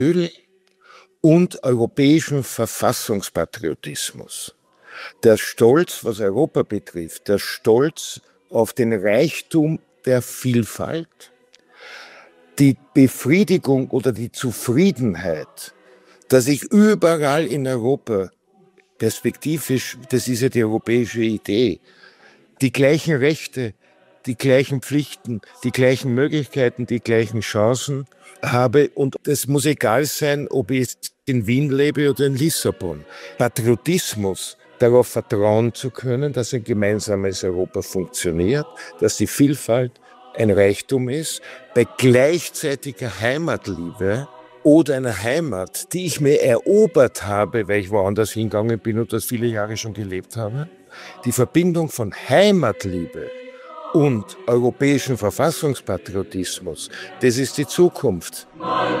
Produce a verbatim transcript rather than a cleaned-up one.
und europäischen Verfassungspatriotismus. Der Stolz, was Europa betrifft, der Stolz auf den Reichtum der Vielfalt, die Befriedigung oder die Zufriedenheit, dass ich überall in Europa perspektivisch, das ist ja die europäische Idee, die gleichen Rechte, die gleichen Pflichten, die gleichen Möglichkeiten, die gleichen Chancen habe. Und es muss egal sein, ob ich in Wien lebe oder in Lissabon. Patriotismus, darauf vertrauen zu können, dass ein gemeinsames Europa funktioniert, dass die Vielfalt ein Reichtum ist, bei gleichzeitiger Heimatliebe oder einer Heimat, die ich mir erobert habe, weil ich woanders hingegangen bin und das viele Jahre schon gelebt habe. Die Verbindung von Heimatliebe und europäischen Verfassungspatriotismus, das ist die Zukunft.